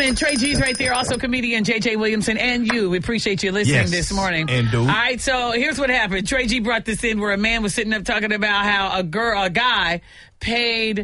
And Trey G's right there, also comedian J.J. Williamson, and you. We appreciate you listening this morning. And dude. All right, so here's what happened. Trey G brought this in where a man was sitting up talking about how a guy paid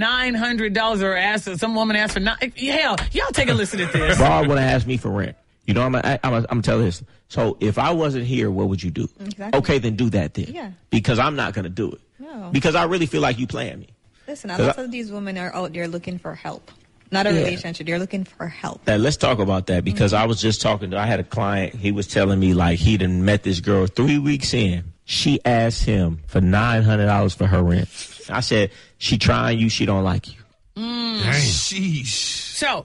$900 or asked some woman asked for hell. Y'all take a listen at this. Bob would have asked me for rent. You know, I'm gonna tell this. So if I wasn't here, what would you do? Exactly. Okay, then do that then. Yeah. Because I'm not gonna do it. No. Because I really feel like you playing me. Listen, a lot of these women are out there looking for help. Not a relationship. They're looking for help. Now, let's talk about that because I was just I had a client. He was telling me like he done met this girl 3 weeks in. She asked him for $900 for her rent. I said, she trying you. She don't like you. Sheesh. So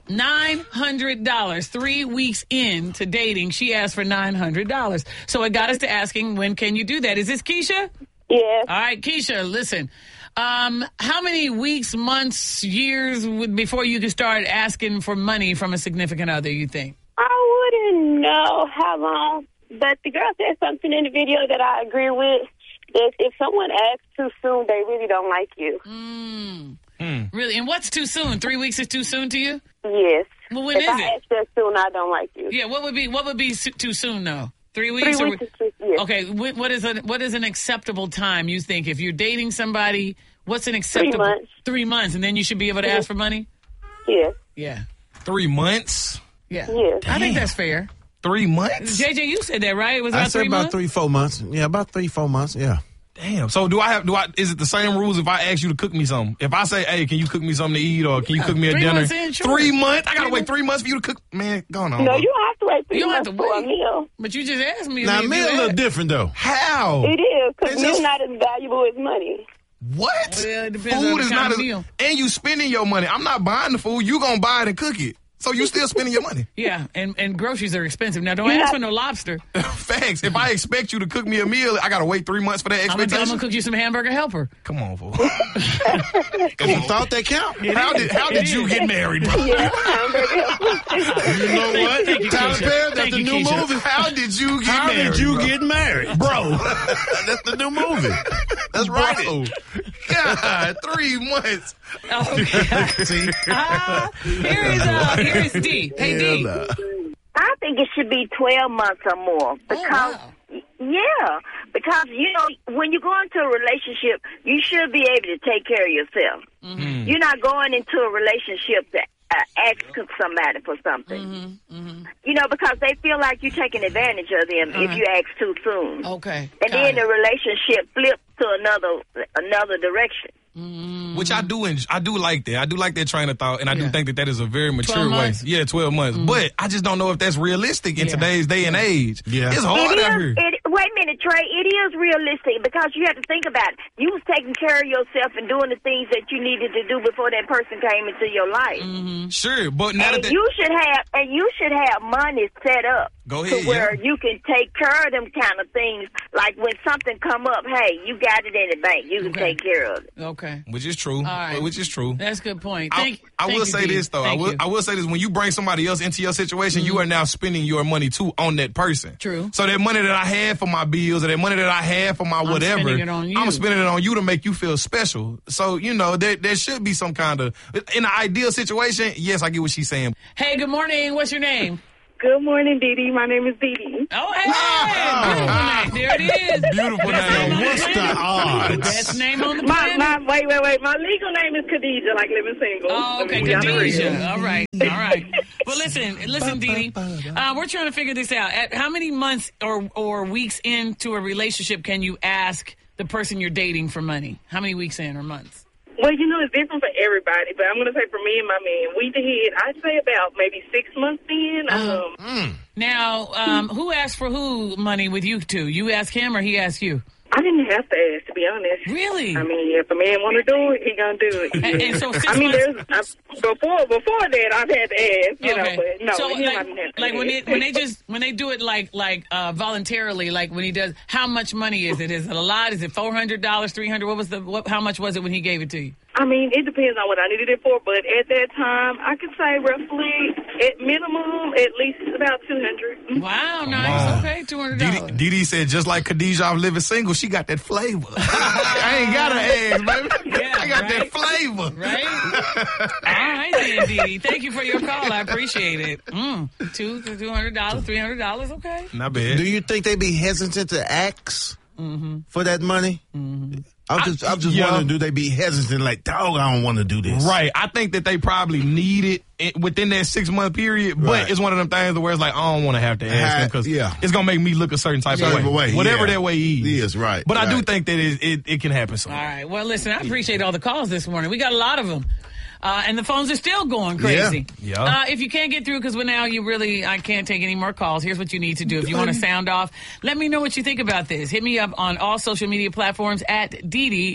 $900, 3 weeks into dating, she asked for $900. So it got us to asking, when can you do that? Is this Keisha? Yes. All right, Keisha, listen. How many weeks, months, years before you can start asking for money from a significant other, you think? I wouldn't know how long, but the girl said something in the video that I agree with, that if someone asks too soon, they really don't like you. Really? And what's too soon? 3 weeks is too soon to you? Yes. Well, when if is I it? ask that soon, I don't like you. Yeah, what would be too soon, though? 3 weeks? 3 weeks is too soon. Okay, what is an acceptable time, you think? If you're dating somebody, what's an acceptable... 3 months. 3 months, and then you should be able to ask for money? Yes. Yeah. 3 months? Yeah. Yes. I think that's fair. 3 months? JJ, you said that, right? It was I about said 3 months? about 3-4 months. Yeah, about 3-4 months. Yeah. Damn. So is it the same rules if I ask you to cook me something? If I say, hey, can you cook me something to eat or can you cook me a 3 dinner? months in, sure. 3 months? I got to wait 3 months for you to cook? Man, go on. No, bro. you don't have to wait 3 You don't have months to for a wait. meal. But you just asked me. Now, if meal you a little asked. different, though. How? It is, because It's meal's just- not as valuable as money. What? Well, it depends on Food the is kind not of meal. and you spending your money. I'm not buying the food. You gonna buy it and cook it. So you still spending your money. Yeah, and groceries are expensive. Now, don't ask for no lobster. Facts. If I expect you to cook me a meal, I gotta wait 3 months for that I'm expectation. gonna cook you some hamburger helper. Come on, fool. If you thought that count. How did you get married, bro? Yes, hamburger. You know what? Thank you, Tyler Keisha. Perry, that's Thank the you, new Keisha. movie. How did you get How married? did you bro? get married? Bro. That's the new movie. That's right. Bro. God, 3 months. Okay. See? Here is D. Hey, D. Yeah, I think it should be 12 months or more because, wow. because, you know, when you go into a relationship, you should be able to take care of yourself. Mm-hmm. You're not going into a relationship to ask somebody for something. You know, because they feel like you're taking advantage of them if you ask too soon. Okay. And then the relationship flips to another direction. Which I do like that. I do like that train of thought, and I do think that is a very mature 12 way. months? Yeah, 12 months. But I just don't know if that's realistic in today's day and age. Yeah. It's hard out here. Wait a minute, Trey. It is realistic because you have to think about it. You was taking care of yourself and doing the things that you needed to do before that person came into your life. Sure, but now And that you should have money set up Go ahead, to where you can take care of them kind of things. Like when something come up, hey, you got it in the bank. You can take care of it. Okay. which is true. right. Which is true. That's a good point. I will you, say D. this though. Thank you. I will say this: when you bring somebody else into your situation, you are now spending your money too on that person. True. So that money that I had for my bills, or that money that I had for my whatever, spending it on you. I'm spending it on you to make you feel special. So you know there should be some kind of in an ideal situation. Yes, I get what she's saying. Hey, good morning. What's your name? Good morning, Dee Dee. My name is Dee Dee. Oh, hey. Beautiful name. There it is. Beautiful Best name. on the What's the planet. odds? Best name on the planet. Wait. My legal name is Khadijah, like living single. Oh, okay, Khadijah. All right. Well, listen, Dee Dee. We're trying to figure this out. At how many months or weeks into a relationship can you ask the person you're dating for money? How many weeks in or months? Well, you know, it's different for everybody, but I'm going to say for me and my man, we did, I'd say about maybe 6 months in. Now, who asked for who money with you two? You ask him or he asked you? I didn't have to ask, to be honest. Really? I mean, if a man want to do it, he going to do it. And so 6 I mean, months. before that, I've had to ask, you know, but no, So him, I didn't have to like ask. when they do it like voluntarily, like when he does, how much money is it? Is it a lot? Is it $400, $300? How much was it when he gave it to you? I mean, it depends on what I needed it for, but at that time, I could say roughly, at minimum, at least about $200. Wow, nice. Okay, $200. Dee said, just like Khadijah off Living Single, she got that flavor. I ain't got her eggs, baby. Yeah, I got that flavor. Right? All right, then, Dee. Thank you for your call. I appreciate it. $200, $300, okay. Not bad. Do you think they be hesitant to ask for that money? I'm just wondering, do they be hesitant like, dog, I don't want to do this? Right. I think that they probably need it within that 6-month period, but it's one of them things where it's like, I don't want to have to ask him because it's going to make me look a certain type of way. Whatever that way he is. Right. But I do think that it can happen soon. All right. Well, listen, I appreciate all the calls this morning. We got a lot of them. And the phones are still going crazy. Yeah. If you can't get through, because now I can't take any more calls, here's what you need to do. If you want to sound off, let me know what you think about this. Hit me up on all social media platforms at DeeDee.